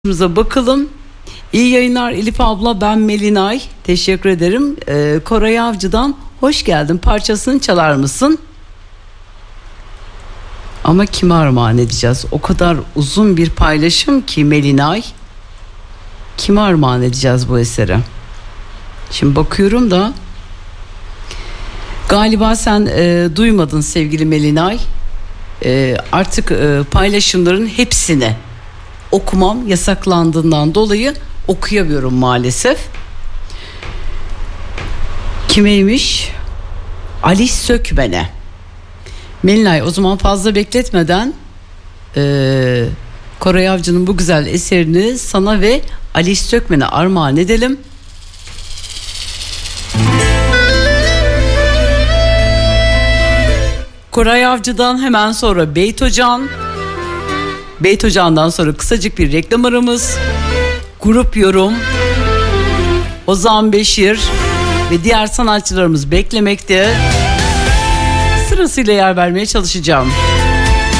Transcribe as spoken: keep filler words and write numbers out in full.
Bakalım. İyi yayınlar Elif abla, ben Melinay. Teşekkür ederim. Ee, Koray Avcı'dan hoş geldin. Parçasını çalar mısın? Ama kime armağan edeceğiz? O kadar uzun bir paylaşım ki Melinay. Kime armağan edeceğiz bu eseri? Şimdi bakıyorum da galiba sen e, duymadın sevgili Melinay. E, artık e, paylaşımların hepsini okumam yasaklandığından dolayı okuyamıyorum maalesef. Kimeymiş? Ali Sökmen'e. Melinay, o zaman fazla bekletmeden e, Koray Avcı'nın bu güzel eserini sana ve Ali Sökmen'e armağan edelim. Koray Avcı'dan hemen sonra Beyt Hocam. Beyt Hocam'dan sonra kısacık bir reklam aramız. Grup yorum. Ozan Beşir ve diğer sanatçılarımız beklemekte. Sırasıyla yer vermeye çalışacağım.